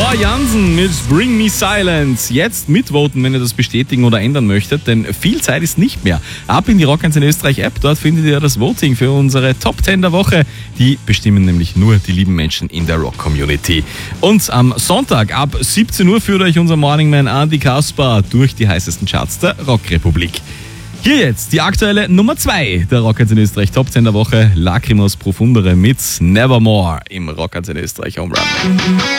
Boah, Jansen mit Bring Me Silence. Jetzt mitvoten, wenn ihr das bestätigen oder ändern möchtet, denn viel Zeit ist nicht mehr. Ab in die Rock 1 in Österreich App, dort findet ihr das Voting für unsere Top 10 der Woche. Die bestimmen nämlich nur die lieben Menschen in der Rock-Community. Und am Sonntag ab 17 Uhr führt euch unser Morningman Andy Kaspar durch die heißesten Charts der Rockrepublik. Hier jetzt die aktuelle Nummer 2 der Rock 1 in Österreich Top 10 der Woche. Lacrimos Profundere mit Nevermore im Rock 1 in Österreich Home Run.